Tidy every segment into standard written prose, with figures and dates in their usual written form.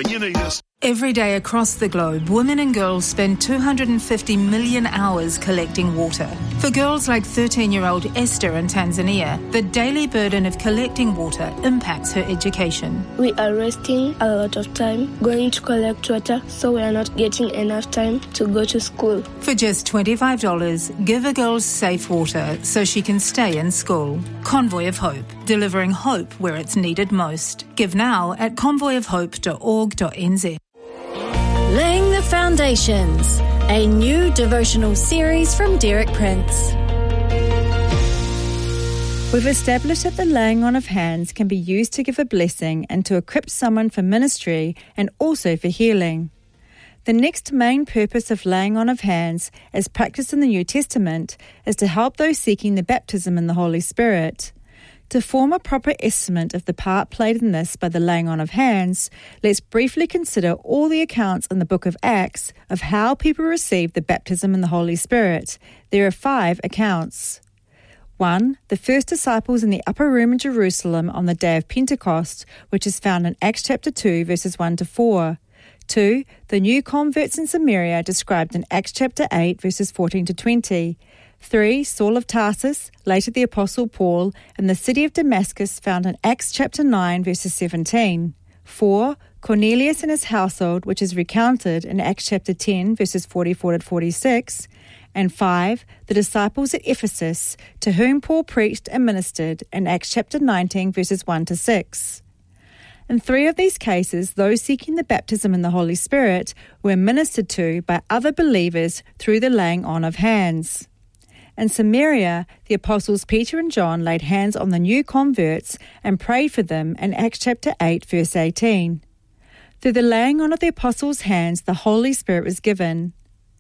when you need us. Every day across the globe, women and girls spend 250 million hours collecting water. For girls like 13-year-old Esther in Tanzania, the daily burden of collecting water impacts her education. We are wasting a lot of time going to collect water, so we are not getting enough time to go to school. For just $25, give a girl safe water so she can stay in school. Convoy of Hope, delivering hope where it's needed most. Give now at convoyofhope.org.nz. Laying the Foundations, a new devotional series from Derek Prince. We've established that the laying on of hands can be used to give a blessing and to equip someone for ministry and also for healing. The next main purpose of laying on of hands, as practiced in the New Testament, is to help those seeking the baptism in the Holy Spirit. To form a proper estimate of the part played in this by the laying on of hands, let's briefly consider all the accounts in the book of Acts of how people received the baptism in the Holy Spirit. There are 5 accounts. 1. The first disciples in the upper room in Jerusalem on the day of Pentecost, which is found in Acts chapter 2, verses 1 to 4. 2. The new converts in Samaria described in Acts chapter 8, verses 14 to 20. 3. Saul of Tarsus, later the Apostle Paul, in the city of Damascus found in Acts chapter 9, verses 17. 4. Cornelius and his household, which is recounted in Acts chapter 10, verses 44 to 46. And 5. The disciples at Ephesus, to whom Paul preached and ministered in Acts chapter 19, verses 1 to 6. In 3 of these cases, those seeking the baptism in the Holy Spirit were ministered to by other believers through the laying on of hands. In Samaria, the apostles Peter and John laid hands on the new converts and prayed for them in Acts chapter 8, verse 18. Through the laying on of the apostles' hands, the Holy Spirit was given.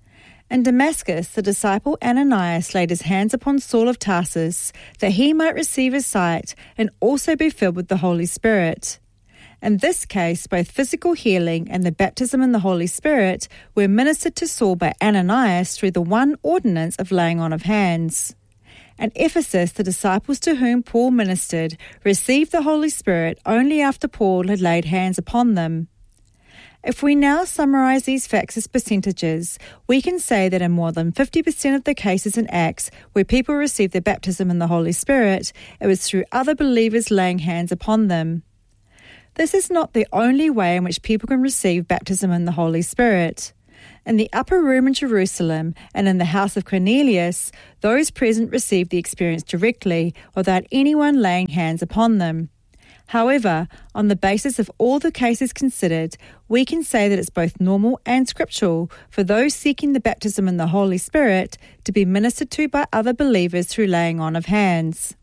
In Damascus, the disciple Ananias laid his hands upon Saul of Tarsus that he might receive his sight and also be filled with the Holy Spirit. In this case, both physical healing and the baptism in the Holy Spirit were ministered to Saul by Ananias through the one ordinance of laying on of hands. In Ephesus, the disciples to whom Paul ministered received the Holy Spirit only after Paul had laid hands upon them. If we now summarize these facts as percentages, we can say that in more than 50% of the cases in Acts where people received the baptism in the Holy Spirit, it was through other believers laying hands upon them. This is not the only way in which people can receive baptism in the Holy Spirit. In the upper room in Jerusalem and in the house of Cornelius, those present received the experience directly without anyone laying hands upon them. However, on the basis of all the cases considered, we can say that it's both normal and scriptural for those seeking the baptism in the Holy Spirit to be ministered to by other believers through laying on of hands.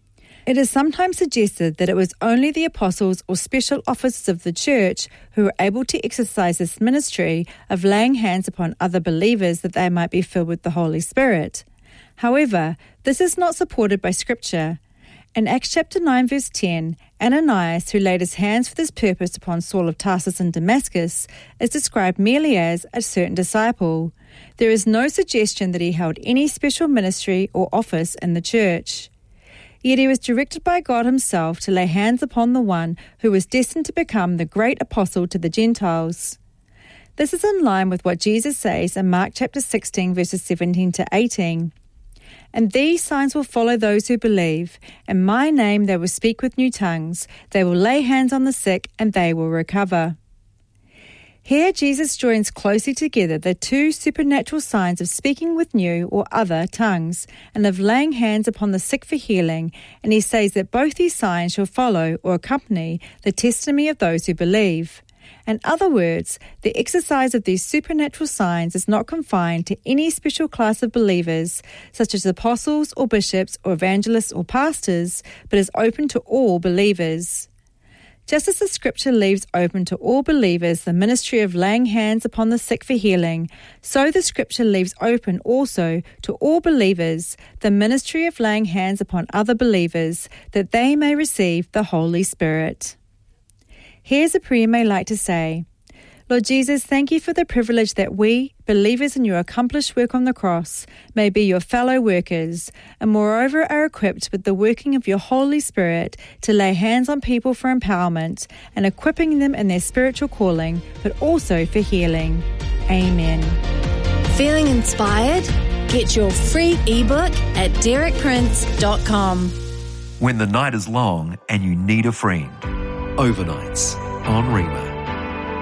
It is sometimes suggested that it was only the apostles or special officers of the church who were able to exercise this ministry of laying hands upon other believers that they might be filled with the Holy Spirit. However, this is not supported by Scripture. In Acts chapter 9, verse 10, Ananias, who laid his hands for this purpose upon Saul of Tarsus in Damascus, is described merely as a certain disciple. There is no suggestion that he held any special ministry or office in the church. Yet he was directed by God himself to lay hands upon the one who was destined to become the great apostle to the Gentiles. This is in line with what Jesus says in Mark chapter 16, verses 17 to 18. And these signs will follow those who believe. In my name they will speak with new tongues. They will lay hands on the sick and they will recover. Here Jesus joins closely together the 2 supernatural signs of speaking with new or other tongues and of laying hands upon the sick for healing, and he says that both these signs shall follow or accompany the testimony of those who believe. In other words, the exercise of these supernatural signs is not confined to any special class of believers, such as apostles or bishops or evangelists or pastors, but is open to all believers. Just as the Scripture leaves open to all believers the ministry of laying hands upon the sick for healing, so the Scripture leaves open also to all believers the ministry of laying hands upon other believers, that they may receive the Holy Spirit. Here's a prayer you may like to say. Lord Jesus, thank you for the privilege that we, believers in your accomplished work on the cross, may be your fellow workers, and moreover are equipped with the working of your Holy Spirit to lay hands on people for empowerment and equipping them in their spiritual calling, but also for healing. Amen. Feeling inspired? Get your free ebook at DerekPrince.com. When the night is long and you need a friend. Overnights on Rima.